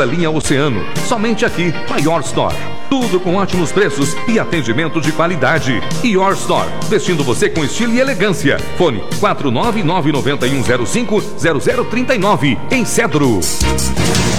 toda a linha Oceano. Somente aqui, na Your Store. Tudo com ótimos preços e atendimento de qualidade. Your Store, vestindo você com estilo e elegância. Fone 49991050039, em Cedro.